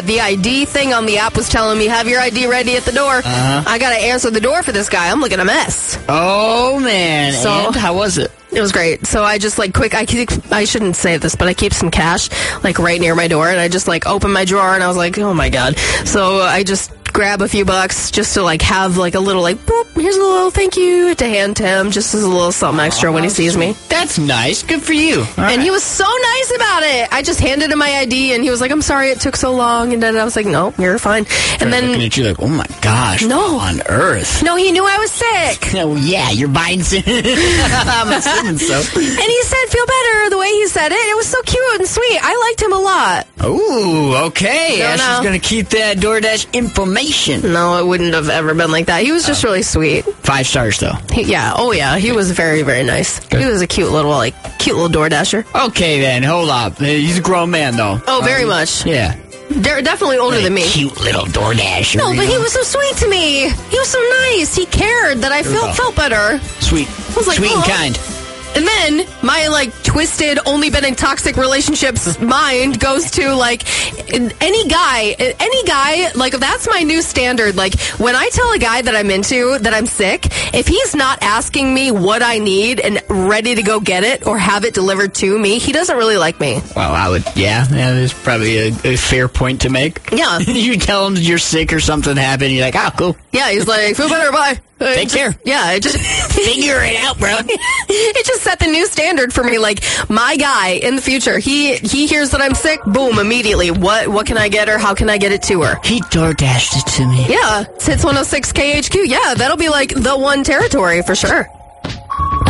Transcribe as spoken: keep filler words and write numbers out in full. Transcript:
The I D thing on the app was telling me, have your I D ready at the door. Uh-huh. I got to answer the door for this guy. I'm looking a mess. Oh, man. So, and how was it? It was great. So I just, like, quick, I keep, I shouldn't say this, but I keep some cash, like, right near my door. And I just, like, opened my drawer, and I was like, oh, my God. So I just grab a few bucks just to, like, have, like, a little, like, boop, here's a little thank you to hand to him, just as a little something extra oh, when he sees me. That's nice. Good for you. All and right. he was so nice about it. I just handed him my I D, and he was like, I'm sorry it took so long. And then I was like, no, you're fine. And Right, then looking at you like, oh, my gosh. No. What on earth? No, he knew I was sick. Oh, yeah, you're buying some. I'm assuming so. And he said, feel better, the way he said it. It was so cute and sweet. I liked him a lot. Ooh, okay. No, Ashley's no. going to keep that DoorDash information. No, it wouldn't have ever been like that. He was just Oh. really sweet. Five stars, though. He, yeah, oh yeah, he was very, very nice. Good. He was a cute little, like, cute little door dasher. Okay, then. Hold up. He's a grown man, though. Oh, very Um, much. Yeah. They're definitely older Like than me. Cute little DoorDasher. No, you but know? he was so sweet to me. He was so nice. He cared that I felt, Oh. felt better. Sweet. was like, Sweet and "Aw." kind. And then my, like, twisted, only been in toxic relationships mind goes to, like, any guy, any guy, like, that's my new standard. Like, when I tell a guy that I'm into, that I'm sick, if he's not asking me what I need and ready to go get it or have it delivered to me, he doesn't really like me. Well, I would, yeah, yeah there's probably a, a fair point to make. Yeah. You tell him you're sick or something happened, you're like, oh, cool. Yeah, he's like, feel better, bye. Take Just- care. Yeah, it just... Figure it out, bro. It just set the new standard for me. Like, my guy in the future, he he hears that I'm sick, boom, immediately. What what can I get her? How can I get it to her? He DoorDashed it to me. Yeah, it's Hits one oh six K H Q. Yeah, that'll be like the one territory for sure.